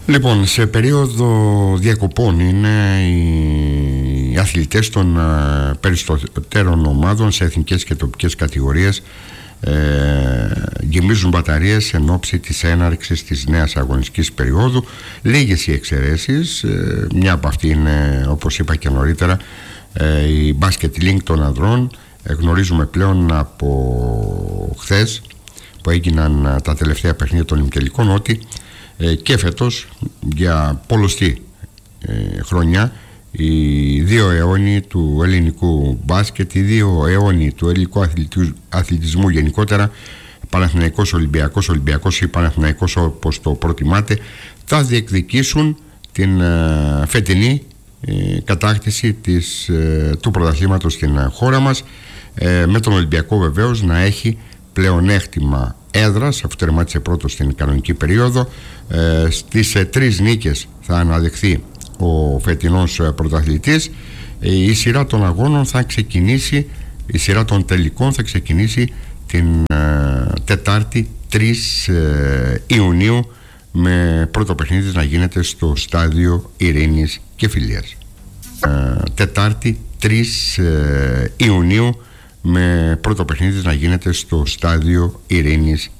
Λοιπόν, σε περίοδο διακοπών είναι οι αθλητές των περισσότερων ομάδων σε εθνικές και τοπικές κατηγορίες γεμίζουν μπαταρίες εν ώψη της έναρξης της νέας αγωνιστικής περίοδου. Λίγες οι εξαιρέσεις, μια από αυτή είναι, όπως είπα και νωρίτερα, η Basket League των ανδρών. Γνωρίζουμε πλέον από χθες που έγιναν τα τελευταία παιχνίδια των ημιτελικών ότι και φέτος για πολλωστή χρονιά οι δύο αιώνιοι του ελληνικού μπάσκετ, οι δύο αιώνιοι του ελληνικού αθλητισμού γενικότερα, Παναθηναϊκός Ολυμπιακός, Ολυμπιακός ή Παναθηναϊκός όπως το προτιμάτε, θα διεκδικήσουν την φετινή κατάκτηση του πρωταθλήματος στην χώρα μας, με τον Ολυμπιακό βεβαίως να έχει πλεονέκτημα έδρας, αφού τερμάτισε πρώτος στην κανονική περίοδο. Στις 3 νίκες θα αναδεχθεί ο φετινός πρωταθλητής. Η σειρά των αγώνων θα ξεκινήσει, η σειρά των τελικών θα ξεκινήσει την Τετάρτη 3 Ιουνίου, με πρώτο παιχνίδι να γίνεται στο στάδιο Ειρήνης και Φιλίας. Τετάρτη 3 Ιουνίου, με πρώτο παιχνίδι να γίνεται στο στάδιο Ειρήνης